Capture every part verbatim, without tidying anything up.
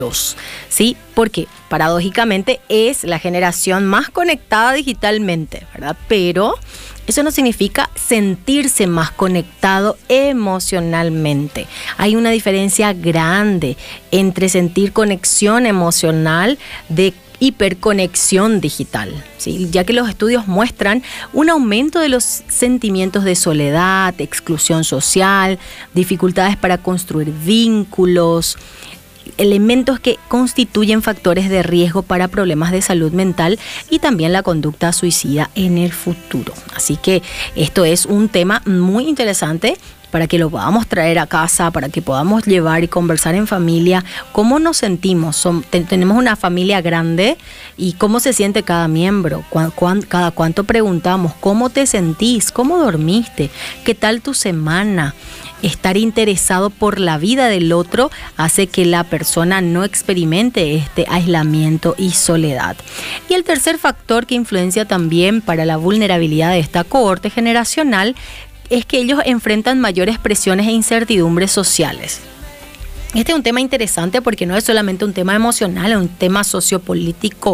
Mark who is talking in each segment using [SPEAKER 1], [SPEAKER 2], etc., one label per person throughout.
[SPEAKER 1] ¿Sí? Porque paradójicamente es la generación más conectada digitalmente, ¿verdad? Pero eso no significa sentirse más conectado emocionalmente. Hay una diferencia grande entre sentir conexión emocional de hiperconexión digital, ¿sí? Ya que los estudios muestran un aumento de los sentimientos de soledad, exclusión social, dificultades para construir vínculos, elementos que constituyen factores de riesgo para problemas de salud mental y también la conducta suicida en el futuro. Así que esto es un tema muy interesante para que lo podamos traer a casa, para que podamos llevar y conversar en familia, cómo nos sentimos. Son, te, tenemos una familia grande y cómo se siente cada miembro, cu, cu, cada cuánto preguntamos, cómo te sentís, cómo dormiste, qué tal tu semana. Estar interesado por la vida del otro hace que la persona no experimente este aislamiento y soledad. Y el tercer factor que influencia también para la vulnerabilidad de esta cohorte generacional es que ellos enfrentan mayores presiones e incertidumbres sociales. Este es un tema interesante porque no es solamente un tema emocional, es un tema sociopolítico,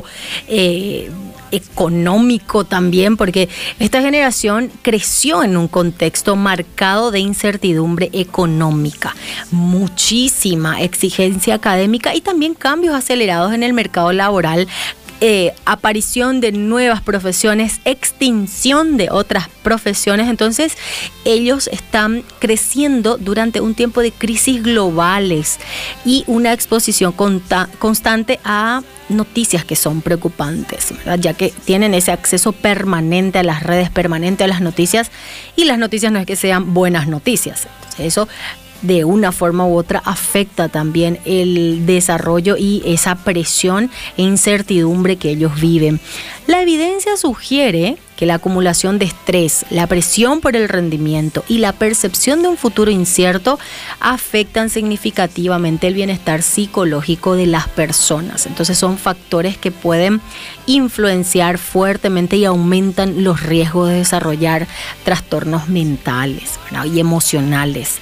[SPEAKER 1] eh, económico también, porque esta generación creció en un contexto marcado de incertidumbre económica, muchísima exigencia académica y también cambios acelerados en el mercado laboral. Eh, aparición de nuevas profesiones, extinción de otras profesiones. Entonces ellos están creciendo durante un tiempo de crisis globales y una exposición conta- constante a noticias que son preocupantes, ¿verdad? Ya que tienen ese acceso permanente a las redes, permanente a las noticias, y las noticias no es que sean buenas noticias. Entonces eso de una forma u otra afecta también el desarrollo y esa presión e incertidumbre que ellos viven. La evidencia sugiere que la acumulación de estrés, la presión por el rendimiento y la percepción de un futuro incierto afectan significativamente el bienestar psicológico de las personas. Entonces son factores que pueden influenciar fuertemente y aumentan los riesgos de desarrollar trastornos mentales, ¿verdad? Y emocionales.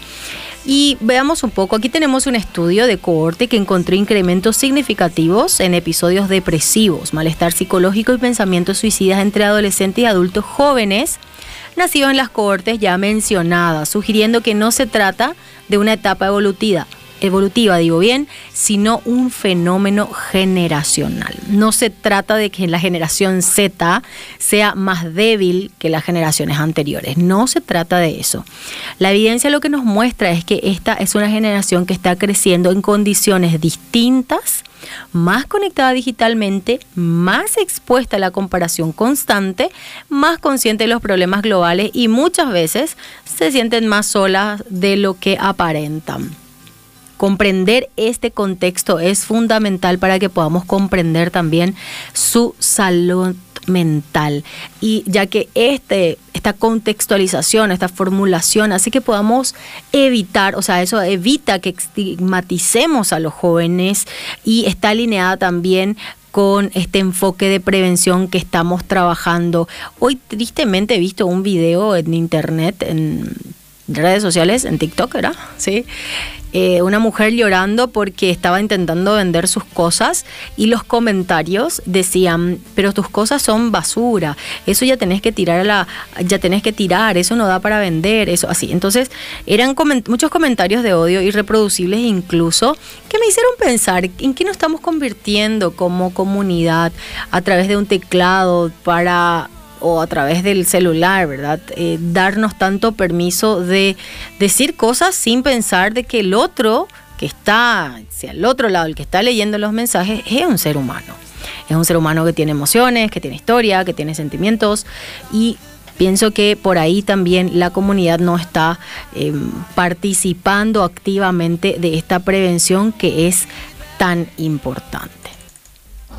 [SPEAKER 1] Y veamos un poco, aquí tenemos un estudio de cohorte que encontró incrementos significativos en episodios depresivos, malestar psicológico y pensamientos suicidas entre adolescentes y adultos jóvenes nacidos en las cohortes ya mencionadas, sugiriendo que no se trata de una etapa evolutiva, evolutiva, digo bien, sino un fenómeno generacional. No se trata de que la generación Z sea más débil que las generaciones anteriores. No se trata de eso. La evidencia lo que nos muestra es que esta es una generación que está creciendo en condiciones distintas, más conectada digitalmente, más expuesta a la comparación constante, más consciente de los problemas globales y muchas veces se sienten más solas de lo que aparentan. Comprender este contexto es fundamental para que podamos comprender también su salud mental, y ya que este, esta contextualización, esta formulación hace que podamos evitar, o sea, eso evita que estigmaticemos a los jóvenes y está alineada también con este enfoque de prevención que estamos trabajando. Hoy tristemente he visto un video en internet, en redes sociales, en TikTok, ¿verdad? Sí. Eh, una mujer llorando porque estaba intentando vender sus cosas y los comentarios decían, pero tus cosas son basura, eso ya tenés que tirar a la, ya tenés que tirar, eso no da para vender, eso así. Entonces eran coment- muchos comentarios de odio irreproducibles incluso, que me hicieron pensar en qué nos estamos convirtiendo como comunidad a través de un teclado para o a través del celular, ¿verdad? Eh, darnos tanto permiso de decir cosas sin pensar de que el otro que está, hacia el otro lado, el que está leyendo los mensajes, es un ser humano. Es un ser humano que tiene emociones, que tiene historia, que tiene sentimientos, y pienso que por ahí también la comunidad no está eh, participando activamente de esta prevención que es tan importante.